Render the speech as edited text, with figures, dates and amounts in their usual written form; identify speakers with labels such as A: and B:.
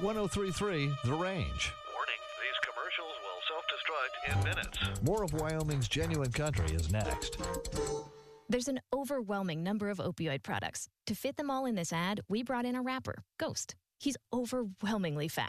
A: 1033 The Range.
B: Warning, these commercials will self-destruct in minutes.
A: More of Wyoming's Genuine Country is next.
C: There's an overwhelming number of opioid products. To fit them all in this ad, we brought in a rapper, Ghost. He's overwhelmingly fast.